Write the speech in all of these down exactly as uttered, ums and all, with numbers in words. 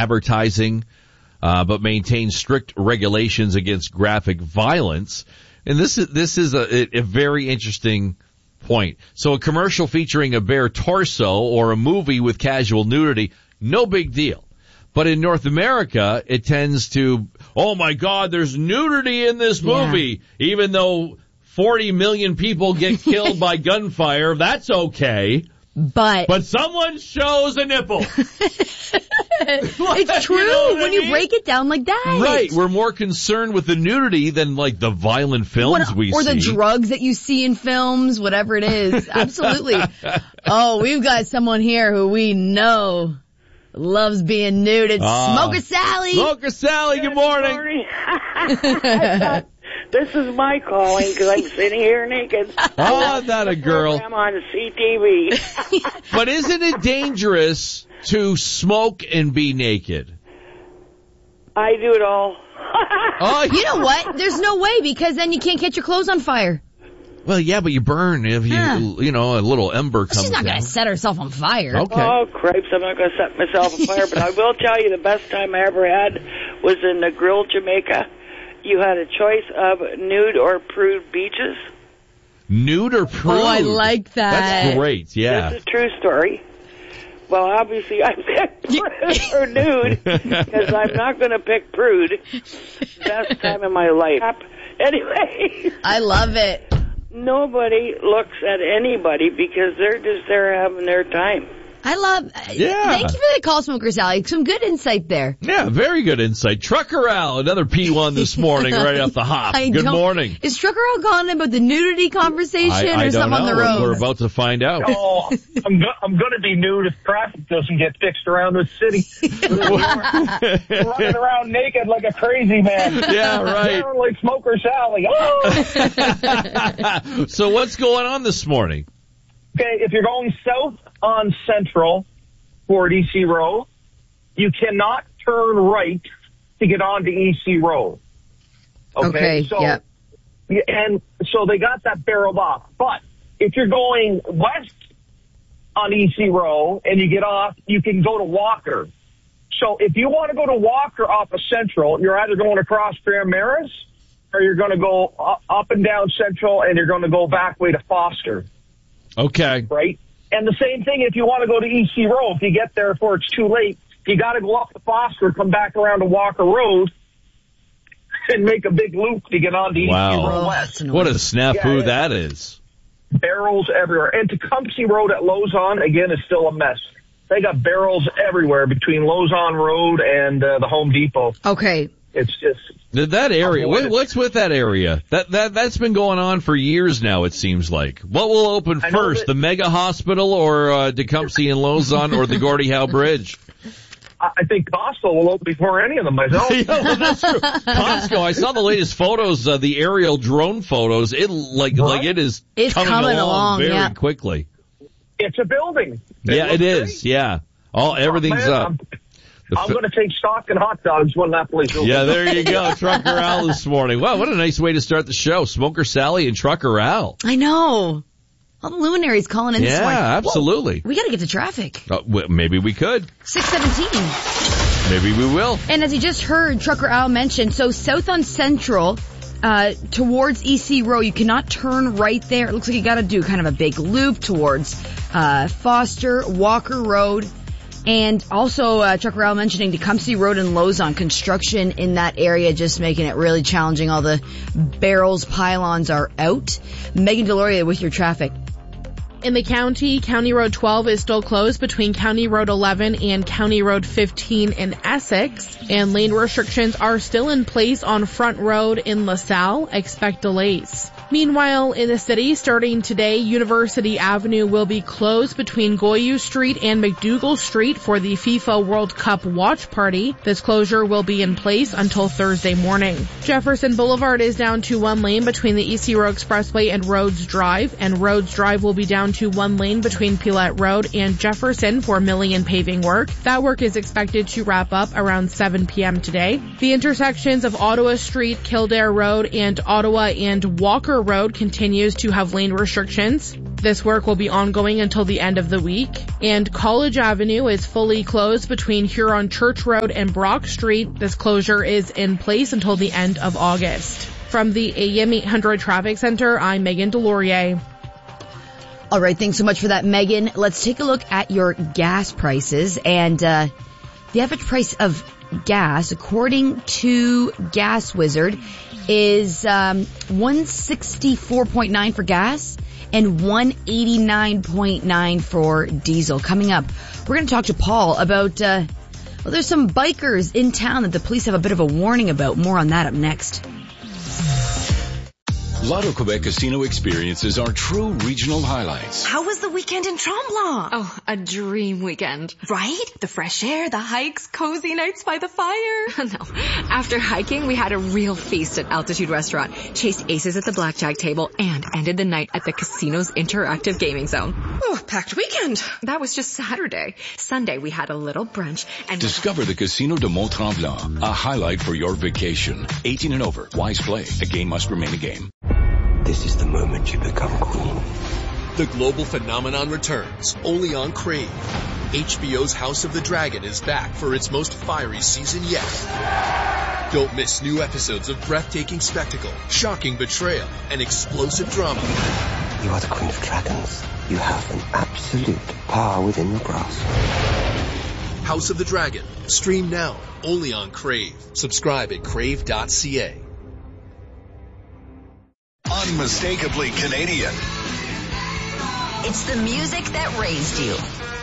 advertising, uh, but maintains strict regulations against graphic violence. And this is, this is a, a very interesting point. So a commercial featuring a bare torso or a movie with casual nudity, no big deal. But in North America, it tends to, oh my God, there's nudity in this movie, yeah. Even though forty million people get killed by gunfire, that's okay. But but someone shows a nipple. It's true, you know when I mean? You break it down like that. Right. We're more concerned with the nudity than like the violent films what, we or see. Or the drugs that you see in films, whatever it is. Absolutely. Oh, we've got someone here who we know loves being nude. It's uh, Smoker Sally. Smoker Sally, good morning. Good morning. This is my calling because I'm sitting here naked. Oh, that a girl. I'm on C T V. But isn't it dangerous to smoke and be naked? I do it all. Oh, you know what? There's no way because then you can't catch your clothes on fire. Well, yeah, but you burn if you, yeah. you know, a little ember comes She's not down. going to set herself on fire. Okay. Oh, cripes, I'm not going to set myself on fire. But I will tell you the best time I ever had was in Negril, Jamaica. You had a choice of nude or prude beaches. Nude or prude? Oh, I like that. That's great, yeah. This is a true story. Well, obviously I picked prude or nude because I'm not going to pick prude. Best time of my life. Anyway. I love it. Nobody looks at anybody because they're just there having their time. I love, yeah. Thank you for the call, Smoker Sally. Some good insight there. Yeah, very good insight. Trucker Al, another P one this morning right off the hop. I Good morning. Is Trucker Al calling about the nudity conversation I, I or something know. on the road? We're about to find out. Oh, I'm, go- I'm going to be nude if traffic doesn't get fixed around this city. Running around naked like a crazy man. Yeah, right. Sound like Smoker Sally. Oh! So what's going on this morning? Okay, if you're going south on Central toward E C Road, you cannot turn right to get onto E C Road. Okay, okay so, yeah. And so they got that barreled off. But if you're going west on E C Road and you get off, you can go to Walker. So if you want to go to Walker off of Central, you're either going across Fairmaris or you're going to go up and down Central and you're going to go back way to Foster. Okay. Right? And the same thing if you want to go to E C Road. If you get there before it's too late, you got to go up to Foster, come back around to Walker Road, and make a big loop to get onto wow. E C Road West. What a snafu yeah, that is. Barrels everywhere. And Tecumseh Road at Lausanne, again, is still a mess. They got barrels everywhere between Lausanne Road and uh, the Home Depot. Okay. It's just... That area, what, what's with that area? That, that, that's been going on for years now, it seems like. What will open first, that, the mega hospital or uh, Tecumseh and Lausanne or the Gordie Howe Bridge? I think Costco will open before any of them myself. Yeah, well, that's true. Costco, I saw the latest photos, uh, the aerial drone photos. It like right? like it is it's coming, coming along, along very yeah. quickly. It's a building. It yeah, it is. great. Yeah. All everything's oh, up. I'm, I'm going to take stock in hot dogs when that place opens. Yeah, there you go. Trucker Al this morning. Wow, what a nice way to start the show. Smoker Sally and Trucker Al. I know. All the luminaries calling in yeah, this morning. Yeah, absolutely. Whoa, we got to get to traffic. Uh, well, maybe we could. six seventeen. Maybe we will. And as you just heard Trucker Al mention, so south on Central, uh, towards E C Road, you cannot turn right there. It looks like you got to do kind of a big loop towards uh, Foster, Walker Road. And also, uh, Trucker Al mentioning Tecumseh Road and Lausanne, construction in that area just making it really challenging. All the barrels, pylons are out. Megan Deloria with your traffic. In the county, County Road twelve is still closed between County Road eleven and County Road fifteen in Essex. And lane restrictions are still in place on Front Road in LaSalle. Expect delays. Meanwhile, in the city, starting today, University Avenue will be closed between Goyou Street and McDougall Street for the FIFA World Cup watch party. This closure will be in place until Thursday morning. Jefferson Boulevard is down to one lane between the E C Row Expressway and Rhodes Drive, and Rhodes Drive will be down to one lane between Pilette Road and Jefferson for milling and paving work. That work is expected to wrap up around seven p.m. today. The intersections of Ottawa Street, Kildare Road, and Ottawa and Walker Road continues to have lane restrictions. This work will be ongoing until the end of the week. And College Avenue is fully closed between Huron Church Road and Brock Street. This closure is in place until the end of August. From the A M eight hundred Traffic Center, I'm Megan Delorier. All right, thanks so much for that, Megan. Let's take a look at your gas prices. And uh the average price of gas, according to Gas Wizard, is um one sixty-four point nine for gas and one eighty-nine point nine for diesel. Coming up, we're going to talk to Paul about, uh well, there's some bikers in town that the police have a bit of a warning about. More on that up next. Lotto Quebec Casino experiences are true regional highlights. How was the weekend in Tremblant? Oh, a dream weekend. Right? The fresh air, the hikes, cozy nights by the fire. No. After hiking, we had a real feast at Altitude Restaurant, chased aces at the blackjack table, and ended the night at the casino's interactive gaming zone. Oh, packed weekend. That was just Saturday. Sunday, we had a little brunch and... Discover the Casino de Mont-Tremblant, a highlight for your vacation. eighteen and over. Wise play. A game must remain a game. This is the moment you become queen. The global phenomenon returns, only on Crave. H B O's House of the Dragon is back for its most fiery season yet. Don't miss new episodes of breathtaking spectacle, shocking betrayal, and explosive drama. You are the Queen of Dragons. You have an absolute power within your grasp. House of the Dragon. Stream now, only on Crave. Subscribe at crave dot c a. Unmistakably Canadian. It's the music that raised you.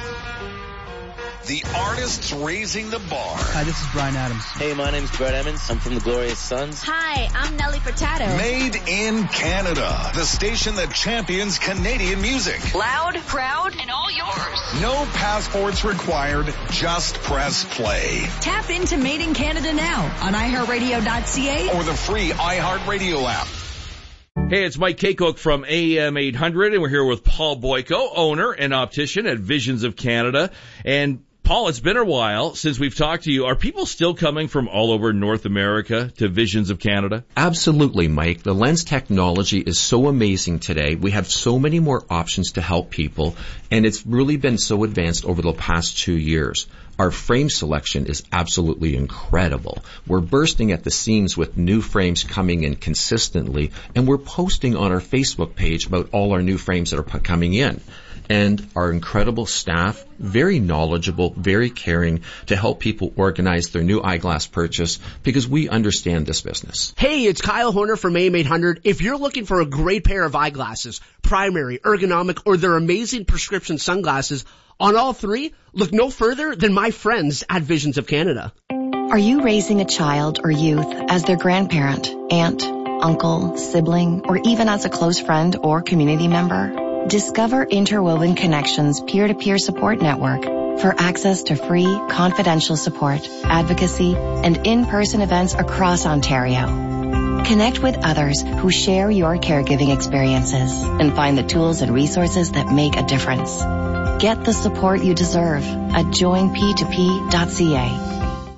The artists raising the bar. Hi, this is Bryan Adams. Hey, my name's Brett Emmons. I'm from the Glorious Sons. Hi, I'm Nelly Furtado. Made in Canada. The station that champions Canadian music. Loud, proud, and all yours. No passports required. Just press play. Tap into Made in Canada now on i heart radio dot c a or the free iHeartRadio app. Hey, it's Mike Kaycook from A M eight hundred, and we're here with Paul Boyko, owner and optician at Visions of Canada. And Paul, it's been a while since we've talked to you. Are people still coming from all over North America to Visions of Canada? Absolutely, Mike. The lens technology is so amazing today. We have so many more options to help people, and it's really been so advanced over the past two years. Our frame selection is absolutely incredible. We're bursting at the seams with new frames coming in consistently, and we're posting on our Facebook page about all our new frames that are coming in. And our incredible staff, very knowledgeable, very caring to help people organize their new eyeglass purchase because we understand this business. Hey, it's Kyle Horner from A M eight hundred. If you're looking for a great pair of eyeglasses, primary, ergonomic, or their amazing prescription sunglasses, on all three, look no further than my friends at Visions of Canada. Are you raising a child or youth as their grandparent, aunt, uncle, sibling, or even as a close friend or community member? Discover Interwoven Connections peer-to-peer support network for access to free, confidential support, advocacy, and in-person events across Ontario. Connect with others who share your caregiving experiences and find the tools and resources that make a difference. Get the support you deserve at join p two p dot c a.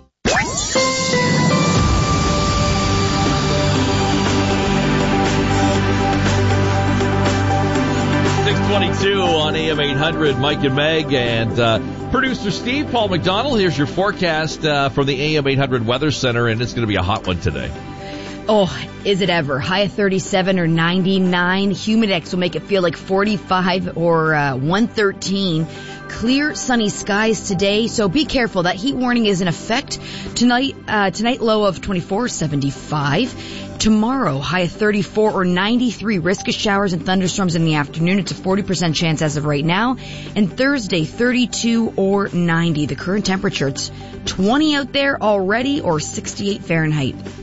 six twenty-two on A M eight hundred, Mike and Meg, and uh, producer Steve, Paul McDonald. Here's your forecast uh, from the A M eight hundred Weather Center, and it's going to be a hot one today. Oh, is it ever? High of thirty-seven or ninety-nine. Humidex will make it feel like forty-five or uh, one thirteen. Clear, sunny skies today, so be careful. That heat warning is in effect. Tonight, uh, tonight low of twenty-four, seventy-five. Tomorrow, high of thirty-four or ninety-three. Risk of showers and thunderstorms in the afternoon. It's a forty percent chance as of right now. And Thursday, thirty-two or ninety. The current temperature, it's twenty out there already or sixty-eight Fahrenheit.